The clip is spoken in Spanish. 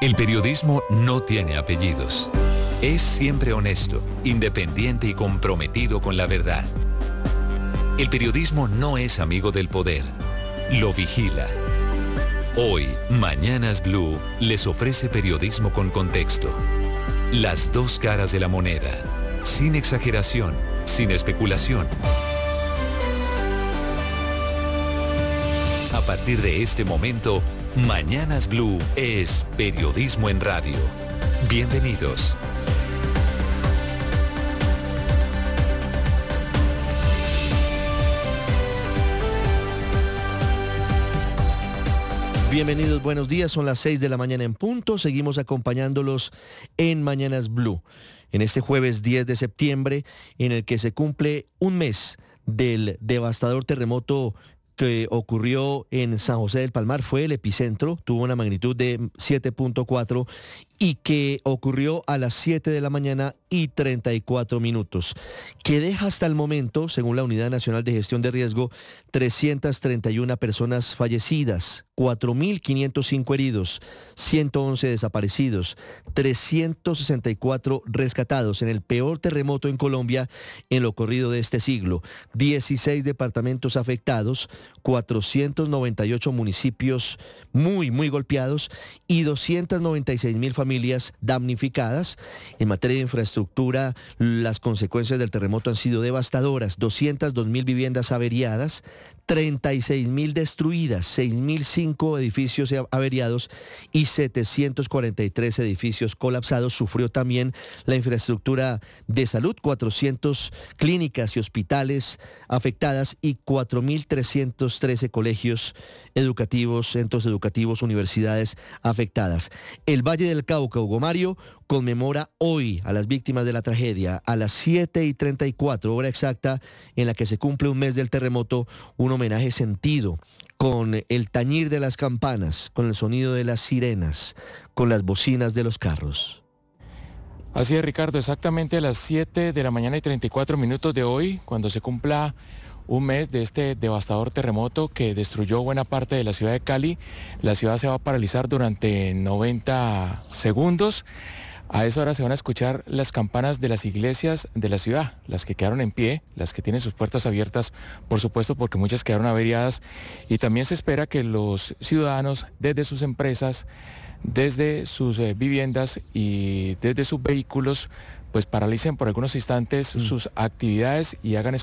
El periodismo no tiene apellidos. Es siempre honesto, independiente y comprometido con la verdad. El periodismo no es amigo del poder, lo vigila. Hoy, Mañanas Blue les ofrece periodismo con contexto. Las dos caras de la moneda, sin exageración, sin especulación. A partir de este momento, Mañanas Blue es periodismo en radio. Bienvenidos. Bienvenidos, buenos días, son las 6 de la mañana en punto, seguimos acompañándolos en Mañanas Blue, en este jueves 10 de septiembre, en el que se cumple un mes del devastador terremoto que ocurrió en San José del Palmar. Fue el epicentro, tuvo una magnitud de 7.4 y que ocurrió a las 7 de la mañana y 34 minutos, que deja hasta el momento, según la Unidad Nacional de Gestión de Riesgo, 331 personas fallecidas, 4.505 heridos, 111 desaparecidos, 364 rescatados en el peor terremoto en Colombia en lo corrido de este siglo, 16 departamentos afectados, 498 municipios muy golpeados y 296.000 familias damnificadas. En materia de infraestructura, las consecuencias del terremoto han sido devastadoras, 202.000 viviendas averiadas, 36.000 destruidas, 6.005 edificios averiados y 743 edificios colapsados. Sufrió también la infraestructura de salud, 400 clínicas y hospitales afectadas y 4.313 colegios educativos, centros educativos, universidades afectadas. El Valle del Cauca, Hugo Mario, conmemora hoy a las víctimas de la tragedia a las 7:34, hora exacta en la que se cumple un mes del terremoto, un homenaje sentido con el tañir de las campanas, con el sonido de las sirenas, con las bocinas de los carros. Así es, Ricardo, exactamente a las 7 de la mañana y 34 minutos de hoy, cuando se cumpla un mes de este devastador terremoto que destruyó buena parte de la ciudad de Cali. La ciudad se va a paralizar durante 90 segundos. A esa hora se van a escuchar las campanas de las iglesias de la ciudad, las que quedaron en pie, las que tienen sus puertas abiertas, por supuesto, porque muchas quedaron averiadas. Y también se espera que los ciudadanos, desde sus empresas, desde sus viviendas y desde sus vehículos, pues paralicen por algunos instantes sus actividades y hagan